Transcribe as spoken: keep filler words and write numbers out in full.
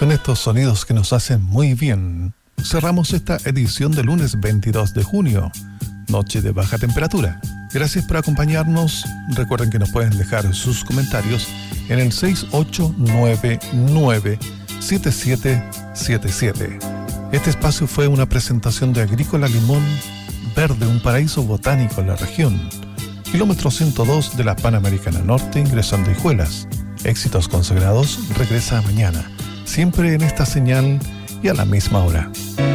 Con estos sonidos que nos hacen muy bien, cerramos esta edición de lunes veintidós de junio, noche de baja temperatura. Gracias por acompañarnos. Recuerden que nos pueden dejar sus comentarios en el seis ocho nueve nueve siete siete siete siete. Este espacio fue una presentación de Agrícola Limón Verde, un paraíso botánico en la región. Kilómetro ciento dos de la Panamericana Norte, ingresando a Hijuelas. Éxitos consagrados regresa mañana, siempre en esta señal y a la misma hora.